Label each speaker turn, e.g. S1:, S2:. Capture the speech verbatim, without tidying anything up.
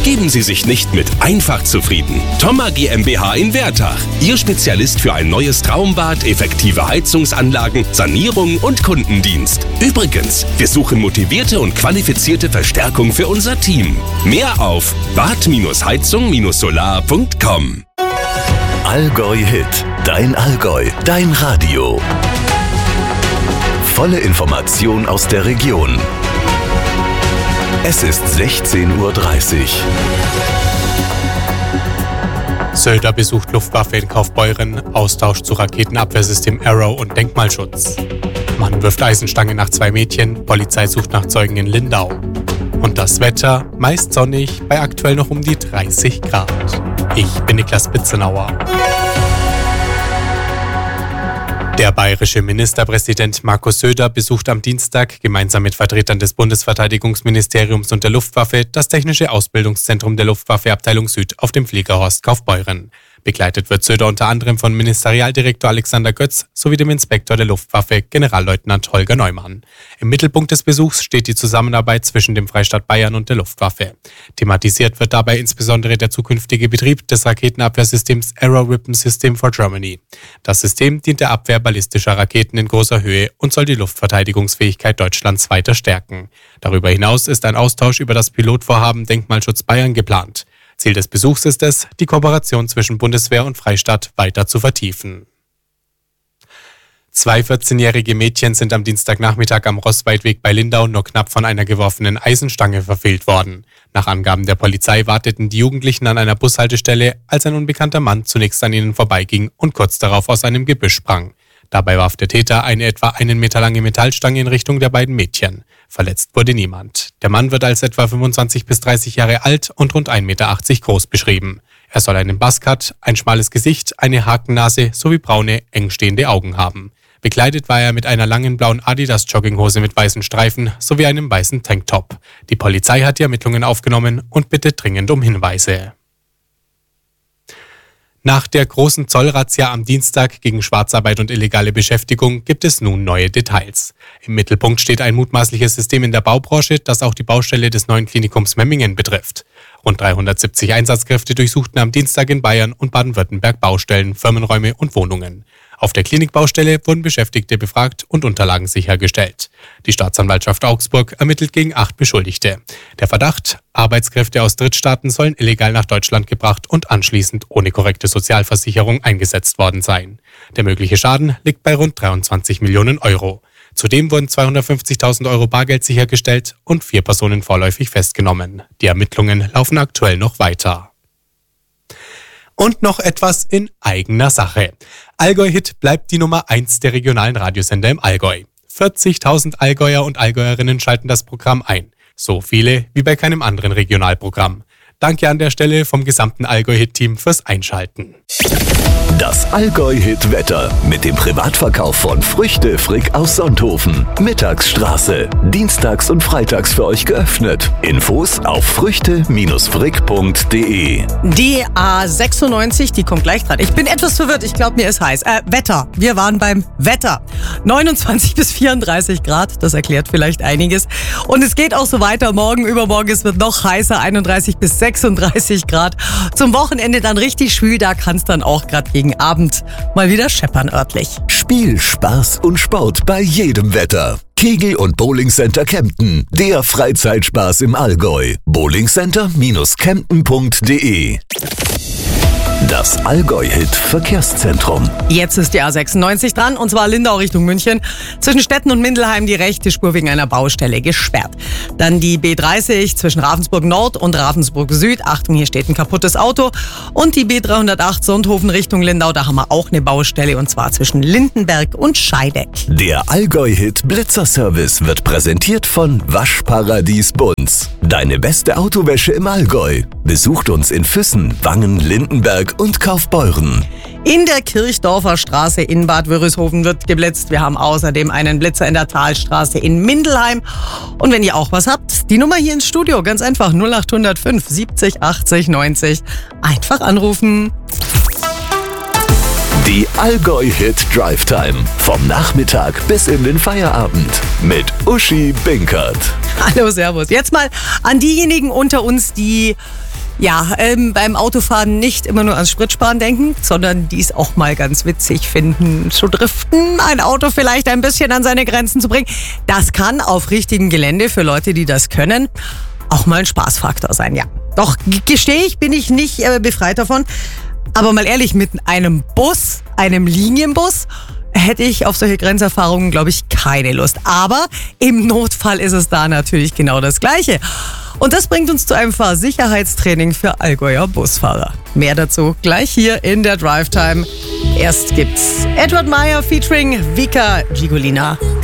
S1: Geben Sie sich nicht mit einfach zufrieden. Thoma GmbH in Wertach. Ihr Spezialist für ein neues Traumbad, effektive Heizungsanlagen, Sanierung und Kundendienst. Übrigens, wir suchen motivierte und qualifizierte Verstärkung für unser Team. Mehr auf bad heizung solar punkt com.
S2: Allgäu Hit. Dein Allgäu. Dein Radio. Volle Information aus der Region. Es ist sechzehn Uhr dreißig.
S3: Söder besucht Luftwaffe in Kaufbeuren, Austausch zu Raketenabwehrsystem Arrow und Denkmalschutz. Mann wirft Eisenstange nach zwei Mädchen, Polizei sucht nach Zeugen in Lindau. Und das Wetter, meist sonnig, bei aktuell noch um die dreißig Grad. Ich bin Niklas Bitzenauer. Der bayerische Ministerpräsident Markus Söder besucht am Dienstag gemeinsam mit Vertretern des Bundesverteidigungsministeriums und der Luftwaffe das Technische Ausbildungszentrum der Luftwaffe Abteilung Süd auf dem Fliegerhorst Kaufbeuren. Begleitet wird Söder unter anderem von Ministerialdirektor Alexander Götz sowie dem Inspektor der Luftwaffe Generalleutnant Holger Neumann. Im Mittelpunkt des Besuchs steht die Zusammenarbeit zwischen dem Freistaat Bayern und der Luftwaffe. Thematisiert wird dabei insbesondere der zukünftige Betrieb des Raketenabwehrsystems Arrow Weapon System for Germany. Das System dient der Abwehr ballistischer Raketen in großer Höhe und soll die Luftverteidigungsfähigkeit Deutschlands weiter stärken. Darüber hinaus ist ein Austausch über das Pilotvorhaben Denkmalschutz Bayern geplant. Ziel des Besuchs ist es, die Kooperation zwischen Bundeswehr und Freistaat weiter zu vertiefen. Zwei vierzehnjährige Mädchen sind am Dienstagnachmittag am Rossweidweg bei Lindau nur knapp von einer geworfenen Eisenstange verfehlt worden. Nach Angaben der Polizei warteten die Jugendlichen an einer Bushaltestelle, als ein unbekannter Mann zunächst an ihnen vorbeiging und kurz darauf aus einem Gebüsch sprang. Dabei warf der Täter eine etwa einen Meter lange Metallstange in Richtung der beiden Mädchen. Verletzt wurde niemand. Der Mann wird als etwa fünfundzwanzig bis dreißig Jahre alt und rund ein Meter achtzig groß beschrieben. Er soll einen Buzzcut, ein schmales Gesicht, eine Hakennase sowie braune, eng stehende Augen haben. Bekleidet war er mit einer langen blauen Adidas-Jogginghose mit weißen Streifen sowie einem weißen Tanktop. Die Polizei hat die Ermittlungen aufgenommen und bittet dringend um Hinweise. Nach der großen Zollrazzia am Dienstag gegen Schwarzarbeit und illegale Beschäftigung gibt es nun neue Details. Im Mittelpunkt steht ein mutmaßliches System in der Baubranche, das auch die Baustelle des neuen Klinikums Memmingen betrifft. Rund dreihundertsiebzig Einsatzkräfte durchsuchten am Dienstag in Bayern und Baden-Württemberg Baustellen, Firmenräume und Wohnungen. Auf der Klinikbaustelle wurden Beschäftigte befragt und Unterlagen sichergestellt. Die Staatsanwaltschaft Augsburg ermittelt gegen acht Beschuldigte. Der Verdacht: Arbeitskräfte aus Drittstaaten sollen illegal nach Deutschland gebracht und anschließend ohne korrekte Sozialversicherung eingesetzt worden sein. Der mögliche Schaden liegt bei rund dreiundzwanzig Millionen Euro. Zudem wurden zweihundertfünfzigtausend Euro Bargeld sichergestellt und vier Personen vorläufig festgenommen. Die Ermittlungen laufen aktuell noch weiter. Und noch etwas in eigener Sache. Allgäu-Hit bleibt die Nummer eins der regionalen Radiosender im Allgäu. vierzigtausend Allgäuer und Allgäuerinnen schalten das Programm ein. So viele wie bei keinem anderen Regionalprogramm. Danke an der Stelle vom gesamten Allgäu-Hit-Team fürs Einschalten.
S2: Das Allgäu-Hit-Wetter mit dem Privatverkauf von Früchte Frick aus Sonthofen. Mittagsstraße. Dienstags und freitags für euch geöffnet. Infos auf früchte frick punkt de.
S4: Die A sechsundneunzig, die kommt gleich dran. Ich bin etwas verwirrt, ich glaube, mir ist heiß. Äh, Wetter. Wir waren beim Wetter. neunundzwanzig bis vierunddreißig Grad, das erklärt vielleicht einiges. Und es geht auch so weiter. Morgen, übermorgen, es wird noch heißer, einunddreißig bis sechsunddreißig Grad. Zum Wochenende dann richtig schwül, da kann es dann auch gerade gegen Abend mal wieder scheppern örtlich.
S2: Spiel, Spaß und Sport bei jedem Wetter. Kegel- und Bowlingcenter Kempten, der Freizeitspaß im Allgäu. bowlingcenter kempten punkt de. Das Allgäu-Hit-Verkehrszentrum.
S4: Jetzt ist die A sechsundneunzig dran, und zwar Lindau Richtung München. Zwischen Stetten und Mindelheim die rechte Spur wegen einer Baustelle gesperrt. Dann die B dreißig zwischen Ravensburg Nord und Ravensburg Süd. Achtung, hier steht ein kaputtes Auto. Und die B dreihundertacht Sonthofen Richtung Lindau, da haben wir auch eine Baustelle, und zwar zwischen Lindenberg und Scheideck.
S2: Der Allgäu-Hit-Blitzer-Service wird präsentiert von Waschparadies Bunz. Deine beste Autowäsche im Allgäu. Besucht uns in Füssen, Wangen, Lindenberg und Kaufbeuren.
S4: In der Kirchdorfer Straße in Bad Wörishofen wird geblitzt. Wir haben außerdem einen Blitzer in der Talstraße in Mindelheim. Und wenn ihr auch was habt, die Nummer hier ins Studio, ganz einfach null acht null fünf siebzig achtzig neunzig. Einfach anrufen.
S2: Die Allgäu-Hit Drive Time. Vom Nachmittag bis in den Feierabend. Mit Uschi Binkert.
S4: Hallo, servus. Jetzt mal an diejenigen unter uns, die Ja, ähm, beim Autofahren nicht immer nur ans Spritsparen denken, sondern dies auch mal ganz witzig finden. Zu driften, ein Auto vielleicht ein bisschen an seine Grenzen zu bringen, das kann auf richtigem Gelände für Leute, die das können, auch mal ein Spaßfaktor sein, ja. Doch gestehe ich, bin ich nicht äh, befreit davon. Aber mal ehrlich, mit einem Bus, einem Linienbus, hätte ich auf solche Grenzerfahrungen, glaube ich, keine Lust. Aber im Notfall ist es da natürlich genau das Gleiche. Und das bringt uns zu einem Fahrsicherheitstraining für Allgäuer Busfahrer. Mehr dazu gleich hier in der Drive Time. Erst gibt's Edward Meyer featuring Vika Gigolina.